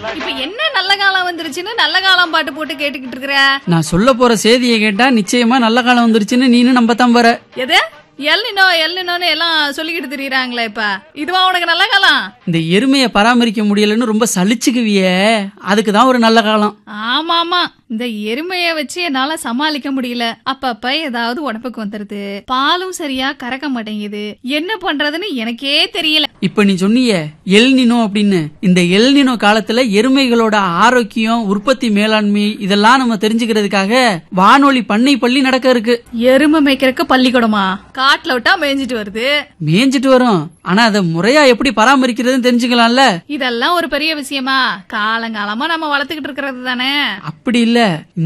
இப்ப என்ன நல்ல காலம் வந்துருச்சுன்னு நல்ல காலம் பாட்டு போட்டு கேட்டுக்கிட்டு இருக்கிற? நான் சொல்ல போற செய்தியை கேட்டா நிச்சயமா நல்ல காலம் வந்துருச்சுன்னு நீனு நம்பத்தான் போற. எது எல்லினோன்னு எல்லாம் சொல்லிக்கிட்டு திரியறாங்களே, இப்ப இதுவா உனக்கு நல்ல காலம்? இந்த எருமைய பராமரிக்க முடியலன்னு ரொம்ப சலிச்சுக்குவியே, அதுக்குதான் ஒரு நல்ல காலம். ஆமா ஆமா, இந்த எருமைய வச்சு என்னால சமாளிக்க முடியல. அப்பப்ப ஏதாவது உடம்புக்கு வந்துருது, பாலும் சரியா கறக்க மாட்டேங்குது, என்ன பண்றதுன்னு எனக்கே தெரியல. இப்ப நீ சொன்னியே எல்னினோ அப்படின்னு, இந்த எல்னினோ காலத்துல எருமைகளோட ஆரோக்கியம், உற்பத்தி மேலாண்மை இதெல்லாம் நம்ம தெரிஞ்சுக்கிறதுக்காக வானொலி பண்ணை பள்ளி நடக்க இருக்கு. எருமை மேய்க்கிறதுக்கு பள்ளிக்கூடமா? காட்டுல விட்டா மேய்ஞ்சிட்டு வருது. மேய்ஞ்சிட்டு வரும், ஆனா அதை முறையா எப்படி பராமரிக்கிறதுன்னு தெரிஞ்சுக்கலாம்ல. இதெல்லாம் ஒரு பெரிய விஷயமா? காலங்காலமா நம்ம வளர்த்துக்கிட்டு இருக்கிறது தானே. அப்படி இல்ல,